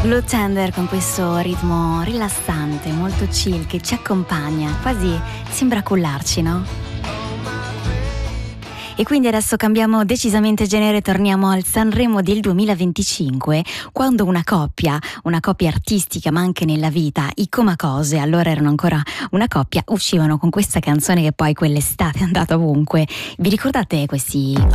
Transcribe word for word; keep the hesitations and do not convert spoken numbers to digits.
Blue Tender con questo ritmo rilassante, molto chill, che ci accompagna, quasi sembra cullarci, no? E quindi adesso cambiamo decisamente genere, torniamo al Sanremo del duemilaventicinque, quando una coppia, una coppia artistica ma anche nella vita, i Comacose, allora erano ancora una coppia, uscivano con questa canzone che poi quell'estate è andata ovunque. Vi ricordate questi